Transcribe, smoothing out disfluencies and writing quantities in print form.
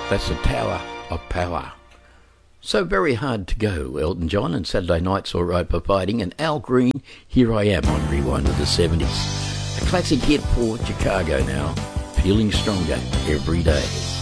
That's the Tower of Power. So Very Hard to Go, Elton John, and Saturday Night's All Right for Fighting, and Al Green, Here I Am on Rewind of the 70s. A classic hit for Chicago now, feeling stronger every day.